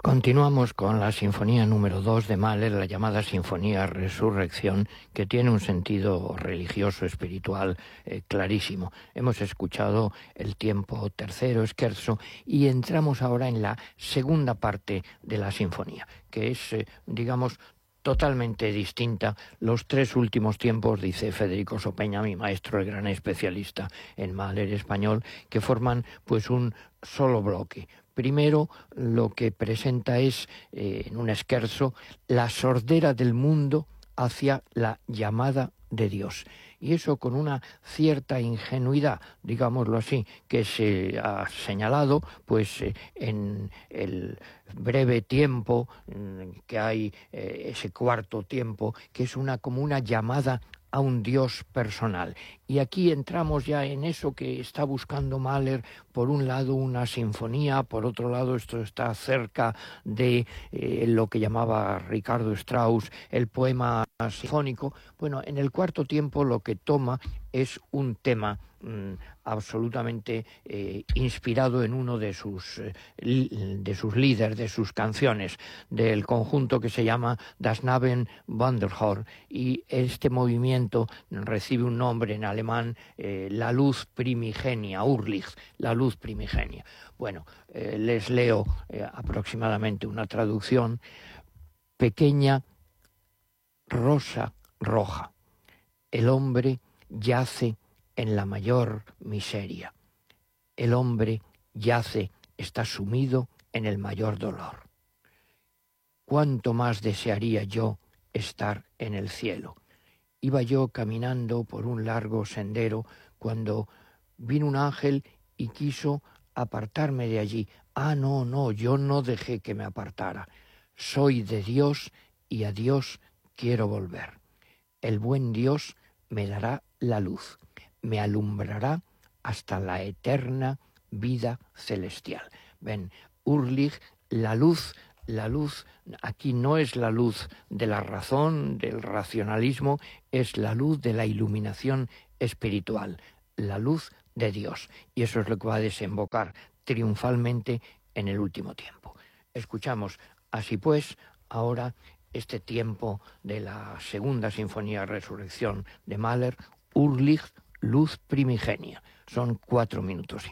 Continuamos con la sinfonía número 2 de Mahler, la llamada Sinfonía Resurrección, que tiene un sentido religioso, espiritual clarísimo. Hemos escuchado el tiempo tercero, scherzo, y entramos ahora en la segunda parte de la sinfonía, que es, digamos, totalmente distinta. Los tres últimos tiempos, dice Federico Sopeña, mi maestro, el gran especialista en Mahler español, que forman pues un solo bloque. Primero, lo que presenta es, en un scherzo, la sordera del mundo hacia la llamada de Dios. Y eso con una cierta ingenuidad, digámoslo así, que se ha señalado pues en el breve tiempo que hay, ese cuarto tiempo, que es como una llamada a un Dios personal. Y aquí entramos ya en eso que está buscando Mahler: por un lado una sinfonía, por otro lado esto está cerca de lo que llamaba Ricardo Strauss el poema sinfónico. Bueno, en el cuarto tiempo lo que toma es un tema absolutamente inspirado en uno de sus líderes, de sus canciones, del conjunto que se llama Das Naben Wanderhor, y este movimiento recibe un nombre en alemán, la luz primigenia, Urlicht, la luz primigenia. Bueno, les leo aproximadamente una traducción: pequeña rosa roja, el hombre yace en la mayor miseria. El hombre yace, está sumido en el mayor dolor. ¿Cuánto más desearía yo estar en el cielo? Iba yo caminando por un largo sendero cuando vino un ángel y quiso apartarme de allí. No, yo no dejé que me apartara. Soy de Dios y a Dios quiero volver. El buen Dios me dará la luz, me alumbrará hasta la eterna vida celestial. Ven, Urlich, la luz aquí no es la luz de la razón, del racionalismo, es la luz de la iluminación espiritual, la luz de Dios. Y eso es lo que va a desembocar triunfalmente en el último tiempo. Escuchamos, así pues, ahora este tiempo de la segunda sinfonía Resurrección de Mahler, Urlich, luz primigenia. Son 4 minutos y medio.